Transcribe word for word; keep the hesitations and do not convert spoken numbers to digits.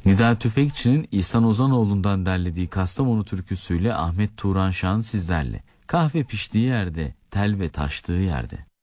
Nida Tüfekçi'nin İhsan Ozanoğlu'ndan derlediği Kastamonu türküsüyle Ahmet Turan Şan sizlerle. Kahve piştiği yerde, tel ve taştığı yerde.